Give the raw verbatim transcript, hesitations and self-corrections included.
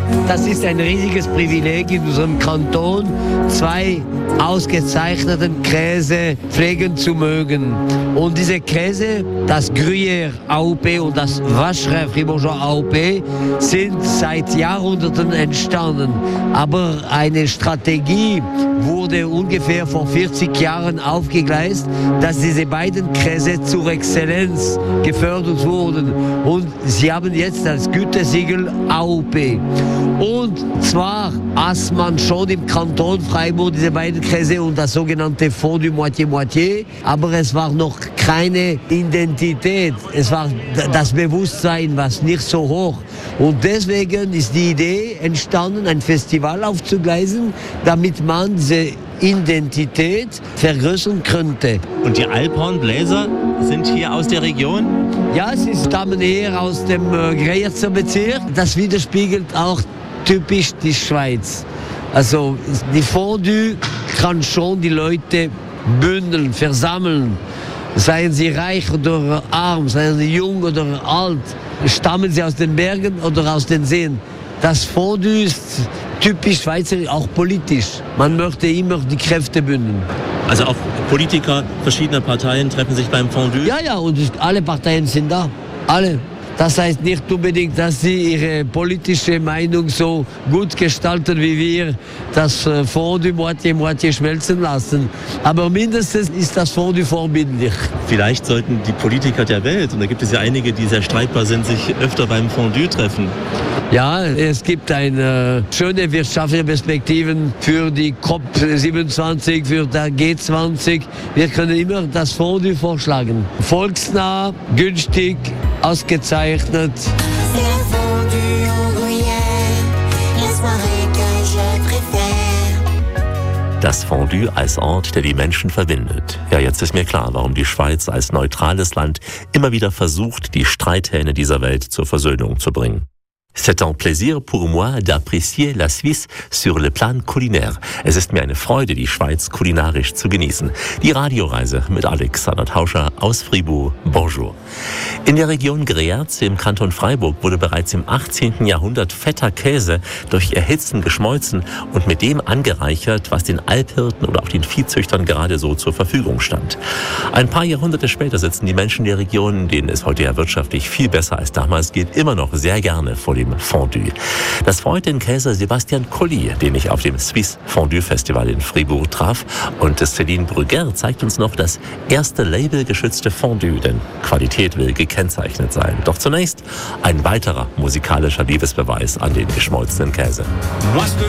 Das ist ein riesiges Privileg in unserem Kanton, zwei ausgezeichneten Käse pflegen zu mögen. Und diese Käse, das Gruyère A O P und das Vacherin Fribourgeois A O P, sind seit Jahrhunderten entstanden. Aber eine Strategie wurde ungefähr vor vierzig Jahren aufgegleist, dass diese beiden Käse zur Exzellenz gefördert wurden. Und sie haben jetzt das Gütesiegel A O P. Und zwar aß man schon im Kanton Freiburg diese beiden Käse und das sogenannte Fondue Moitié-Moitié, aber es war noch keine Identität. Es war das Bewusstsein, was nicht so hoch. Und deswegen ist die Idee entstanden, ein Festival aufzugleisen, damit man diese Identität vergrößern könnte. Und die Alphornbläser sind hier aus der Region? Ja, sie stammen eher aus dem äh, Greyerzer Bezirk. Das widerspiegelt auch typisch die Schweiz. Also die Fondue kann schon die Leute bündeln, versammeln. Seien sie reich oder arm, seien sie jung oder alt, stammen sie aus den Bergen oder aus den Seen. Das Fondue ist typisch Schweizer, auch politisch. Man möchte immer die Kräfte bündeln. Also auch Politiker verschiedener Parteien treffen sich beim Fondue? Ja, ja, und alle Parteien sind da. Alle. Das heißt nicht unbedingt, dass sie ihre politische Meinung so gut gestalten wie wir, das Fondue Moitié-Moitié schmelzen lassen. Aber mindestens ist das Fondue vorbildlich. Vielleicht sollten die Politiker der Welt, und da gibt es ja einige, die sehr streitbar sind, sich öfter beim Fondue treffen. Ja, es gibt eine schöne wirtschaftliche Perspektiven für die C O P siebenundzwanzig, für der G zwanzig. Wir können immer das Fondue vorschlagen. Volksnah, günstig, ausgezeichnet. Das Fondue als Ort, der die Menschen verbindet. Ja, jetzt ist mir klar, warum die Schweiz als neutrales Land immer wieder versucht, die Streithähne dieser Welt zur Versöhnung zu bringen. C'est un plaisir pour moi d'apprécier la Suisse sur le plan culinaire. Es ist mir eine Freude, die Schweiz kulinarisch zu genießen. Die Radioreise mit Alexander Tauscher aus Fribourg. Bonjour. In der Region Greyerz im Kanton Freiburg wurde bereits im achtzehnten Jahrhundert fetter Käse durch Erhitzen geschmolzen und mit dem angereichert, was den Alphirten oder auch den Viehzüchtern gerade so zur Verfügung stand. Ein paar Jahrhunderte später sitzen die Menschen der Region, denen es heute ja wirtschaftlich viel besser als damals geht, immer noch sehr gerne vor dem Fondue. Das freut den Käser Sebastian Colli, den ich auf dem Swiss Fondue Festival in Fribourg traf. Und Céline Brugger zeigt uns noch das erste labelgeschützte Fondue, denn Qualität will gekennzeichnet sein. Doch zunächst ein weiterer musikalischer Liebesbeweis an den geschmolzenen Käse. Moi, ce que